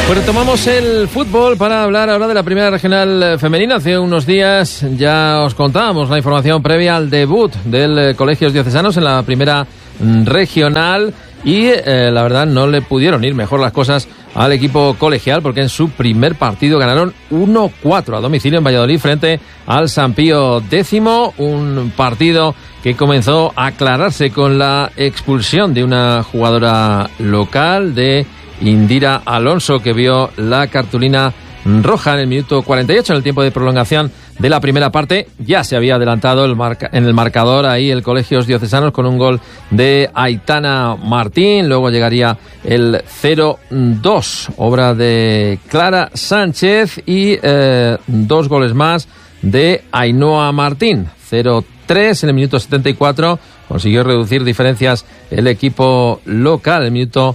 Pues retomamos el fútbol para hablar ahora de la primera regional femenina. Hace unos días ya os contábamos la información previa al debut del Colegios Diocesanos en la primera regional y la verdad no le pudieron ir mejor las cosas al equipo colegial porque en su primer partido ganaron 1-4 a domicilio en Valladolid frente al San Pío X, un partido que comenzó a aclararse con la expulsión de una jugadora local, de Indira Alonso, que vio la cartulina roja en el minuto 48, en el tiempo de prolongación de la primera parte. Ya se había adelantado en el marcador ahí el Colegios Diocesanos con un gol de Aitana Martín. Luego llegaría el 0-2, obra de Clara Sánchez, y 2 goles más de Ainhoa Martín. 0-3 en el minuto 74. Consiguió reducir diferencias el equipo local en el minuto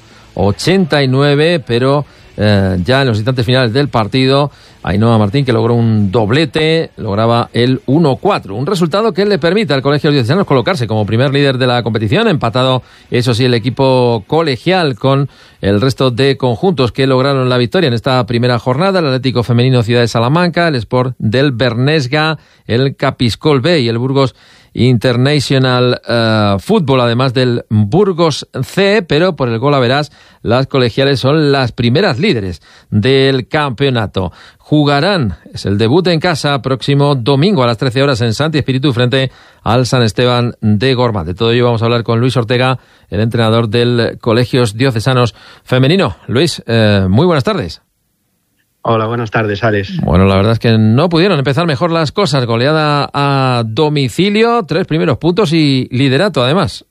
89, pero ya en los instantes finales del partido, Ainhoa Martín, que logró un doblete, lograba el 1-4, un resultado que le permite al Colegio Diocesanos colocarse como primer líder de la competición, empatado, eso sí, el equipo colegial con el resto de conjuntos que lograron la victoria en esta primera jornada: el Atlético Femenino Ciudad de Salamanca, el Sport del Bernesga, el Capiscol B y el Burgos International Fútbol, además del Burgos C. Pero por el gol averás, las colegiales son las primeras líderes del campeonato. Jugarán, es el debut en casa, próximo domingo a las 13 horas en Santi Espíritu frente al San Esteban de Gormaz. De todo ello vamos a hablar con Luis Ortega, el entrenador del Colegios Diocesanos Femenino. Luis, muy buenas tardes. Hola, buenas tardes, Alex. Bueno, la verdad es que no pudieron empezar mejor las cosas. Goleada a domicilio, 3 primeros puntos y liderato, además.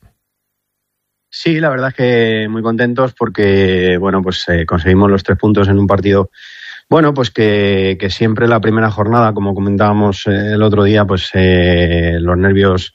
Sí, la verdad es que muy contentos porque, bueno, pues conseguimos los 3 puntos en un partido, bueno, pues que siempre la primera jornada, como comentábamos el otro día, pues los nervios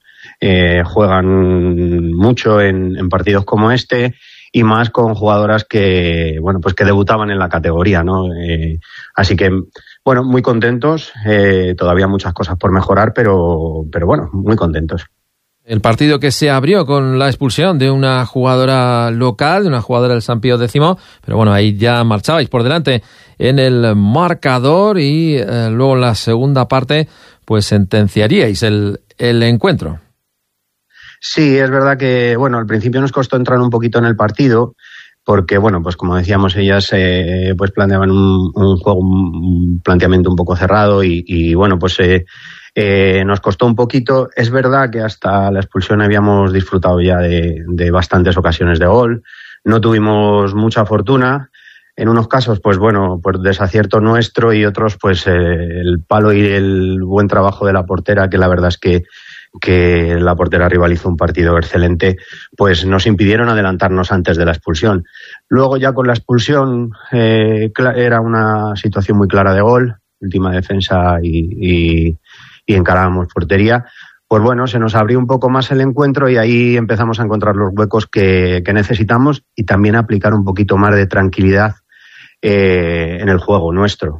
juegan mucho en partidos como este. Y más con jugadoras que, bueno, pues que debutaban en la categoría, ¿no? Así que, bueno, muy contentos. Todavía muchas cosas por mejorar, pero bueno, muy contentos. El partido que se abrió con la expulsión de una jugadora local, de una jugadora del San Pío X, pero bueno, ahí ya marchabais por delante en el marcador y luego en la segunda parte, pues sentenciaríais el encuentro. Sí, es verdad que, bueno, al principio nos costó entrar un poquito en el partido porque, bueno, pues como decíamos, ellas pues planteaban un juego, un planteamiento un poco cerrado y bueno, pues nos costó un poquito. Es verdad que hasta la expulsión habíamos disfrutado ya de bastantes ocasiones de gol. No tuvimos mucha fortuna. En unos casos, pues bueno, por desacierto nuestro, y otros, pues el palo y el buen trabajo de la portera, que la verdad es que la portera rival hizo un partido excelente, pues nos impidieron adelantarnos antes de la expulsión. Luego ya con la expulsión era una situación muy clara de gol, última defensa y encarábamos portería. Pues bueno, se nos abrió un poco más el encuentro y ahí empezamos a encontrar los huecos que necesitamos y también aplicar un poquito más de tranquilidad en el juego nuestro.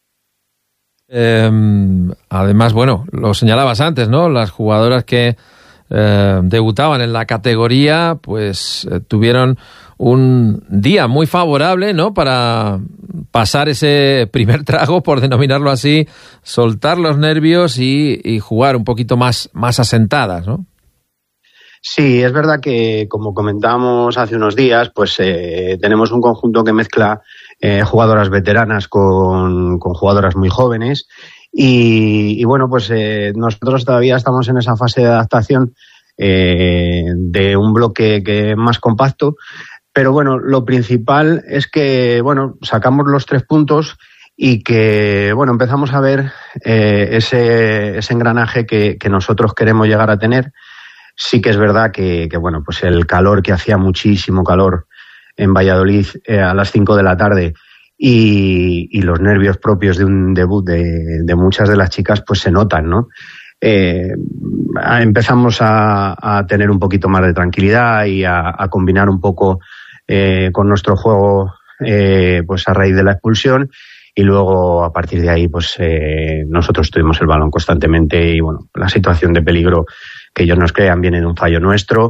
Además, bueno, lo señalabas antes, ¿no? Las jugadoras que debutaban en la categoría, pues tuvieron un día muy favorable, ¿no? Para pasar ese primer trago, por denominarlo así, soltar los nervios y jugar un poquito más asentadas, ¿no? Sí, es verdad que, como comentábamos hace unos días, pues tenemos un conjunto que mezcla jugadoras veteranas con jugadoras muy jóvenes y bueno, pues nosotros todavía estamos en esa fase de adaptación de un bloque que es más compacto, pero bueno, lo principal es que, bueno, sacamos los 3 puntos y que, bueno, empezamos a ver ese engranaje que nosotros queremos llegar a tener. Sí que es verdad que bueno, pues el calor, que hacía muchísimo calor en Valladolid a las 5 de la tarde y los nervios propios de un debut de muchas de las chicas, pues se notan, ¿no? Empezamos a tener un poquito más de tranquilidad y a combinar un poco con nuestro juego, pues a raíz de la expulsión. Y luego, a partir de ahí, pues nosotros tuvimos el balón constantemente y, bueno, la situación de peligro que ellos nos crean viene de un fallo nuestro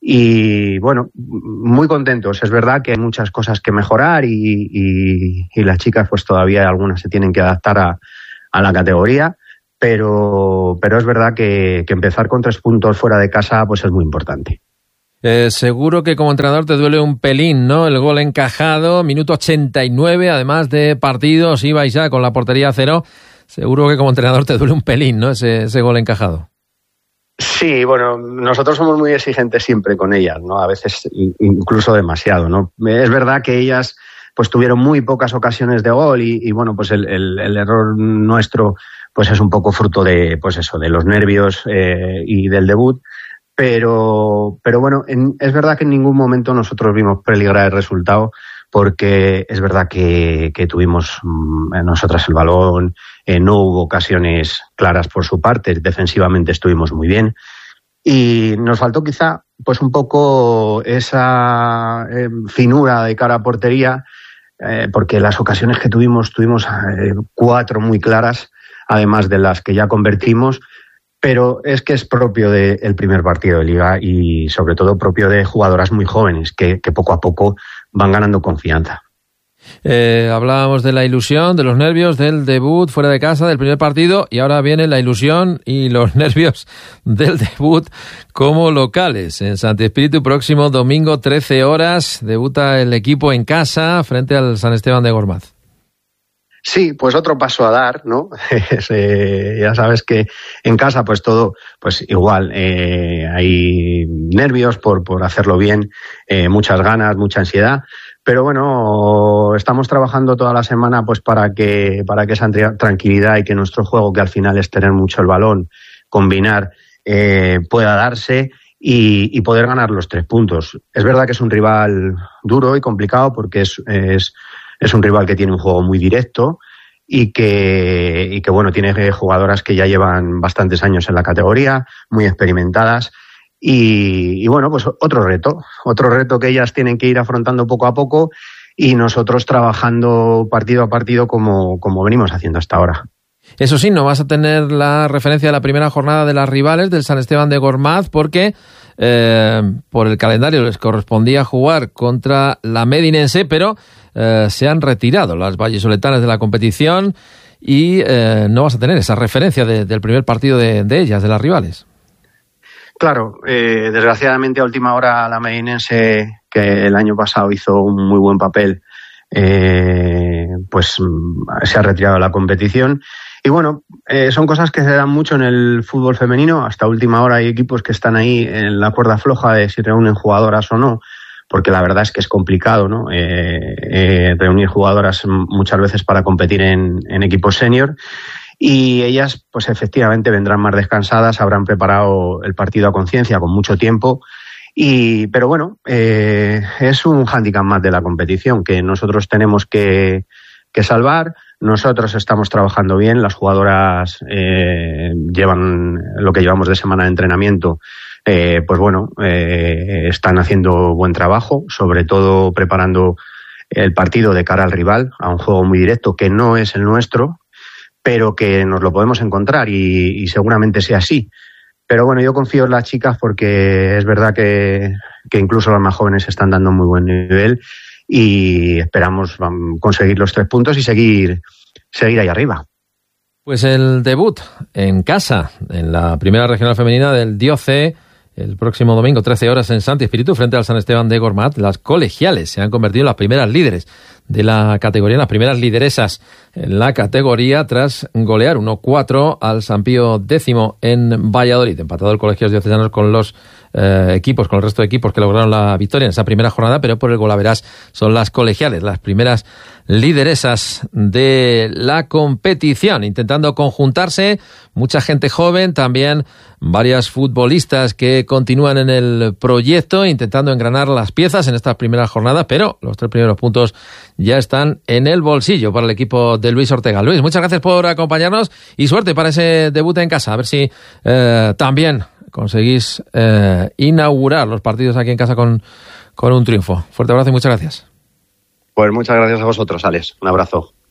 Y bueno, muy contentos. Es verdad que hay muchas cosas que mejorar y las chicas pues todavía algunas se tienen que adaptar a la categoría, pero es verdad que empezar con 3 puntos fuera de casa pues es muy importante. Seguro que como entrenador te duele un pelín, ¿no? El gol encajado, minuto 89, además de partidos, ibais ya con la portería a 0. Seguro que como entrenador te duele un pelín, ¿no? Ese gol encajado. Sí, bueno, nosotros somos muy exigentes siempre con ellas, ¿no? A veces incluso demasiado, ¿no? Es verdad que ellas pues tuvieron muy pocas ocasiones de gol y bueno, pues el error nuestro pues es un poco fruto de pues eso, de los nervios y del debut. Pero bueno, es verdad que en ningún momento nosotros vimos peligrar el resultado, porque es verdad que tuvimos nosotras el balón, no hubo ocasiones claras por su parte, defensivamente estuvimos muy bien y nos faltó quizá pues un poco esa finura de cara a portería, porque las ocasiones que tuvimos 4 muy claras, además de las que ya convertimos. Pero es que es propio del primer partido de Liga y sobre todo propio de jugadoras muy jóvenes que poco a poco van ganando confianza. Hablábamos de la ilusión, de los nervios, del debut fuera de casa, del primer partido, y ahora viene la ilusión y los nervios del debut como locales. En Santi Espíritu, próximo domingo, 13 horas, debuta el equipo en casa frente al San Esteban de Gormaz. Sí, pues otro paso a dar, ¿no? Ya sabes que en casa pues todo, pues igual, hay nervios por hacerlo bien, muchas ganas, mucha ansiedad, pero bueno, estamos trabajando toda la semana pues para que esa tranquilidad y que nuestro juego, que al final es tener mucho el balón, combinar, pueda darse y poder ganar los 3 puntos. Es verdad que es un rival duro y complicado porque es un rival que tiene un juego muy directo y que bueno, tiene jugadoras que ya llevan bastantes años en la categoría, muy experimentadas y bueno, pues otro reto que ellas tienen que ir afrontando poco a poco y nosotros trabajando partido a partido como venimos haciendo hasta ahora. Eso sí, no vas a tener la referencia de la primera jornada de las rivales del San Esteban de Gormaz porque por el calendario les correspondía jugar contra la Medinense, pero se han retirado las vallisoletanas de la competición y no vas a tener esa referencia del primer partido de ellas, de las rivales. Claro, desgraciadamente a última hora la Medinense, que el año pasado hizo un muy buen papel, pues se ha retirado de la competición. Y bueno, son cosas que se dan mucho en el fútbol femenino. Hasta última hora hay equipos que están ahí en la cuerda floja de si reúnen jugadoras o no, porque la verdad es que es complicado, ¿no? Reunir jugadoras muchas veces para competir en equipos senior. Y ellas, pues efectivamente vendrán más descansadas, habrán preparado el partido a conciencia con mucho tiempo. Pero bueno, es un hándicap más de la competición que nosotros tenemos que salvar. Nosotros estamos trabajando bien, las jugadoras llevan lo que llevamos de semana de entrenamiento, pues bueno, están haciendo buen trabajo, sobre todo preparando el partido de cara al rival, a un juego muy directo que no es el nuestro, pero que nos lo podemos encontrar y seguramente sea así. Pero bueno, yo confío en las chicas porque es verdad que incluso las más jóvenes están dando muy buen nivel y esperamos conseguir los 3 puntos y seguir ahí arriba. Pues el debut en casa, en la primera regional femenina del Dioce, el próximo domingo, 13 horas en Santi Espíritu, frente al San Esteban de Gormaz. Las colegiales se han convertido en las primeras líderes de la categoría, las primeras lideresas en la categoría, tras golear 1-4 al San Pío X en Valladolid, empatado el Colegios Diocesanos con los equipos, con el resto de equipos que lograron la victoria en esa primera jornada, pero por el golaveras son las colegiales, las primeras lideresas de la competición, intentando conjuntarse, mucha gente joven, también varias futbolistas que continúan en el proyecto, intentando engranar las piezas en estas primeras jornadas, pero los 3 primeros puntos ya están en el bolsillo para el equipo de Luis Ortega. Luis, muchas gracias por acompañarnos y suerte para ese debut en casa, a ver si también conseguís inaugurar los partidos aquí en casa con un triunfo. Fuerte abrazo y muchas gracias. Pues muchas gracias a vosotros, Alex. Un abrazo.